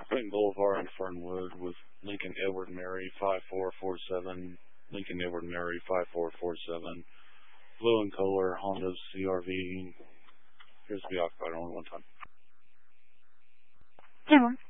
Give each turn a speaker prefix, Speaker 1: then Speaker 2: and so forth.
Speaker 1: Clinton Boulevard in Fernwood with Lincoln Edward Mary 5447, Lincoln Edward Mary 5447, blue and color Honda CRV. Here's to be occupied only one time.
Speaker 2: 10-1.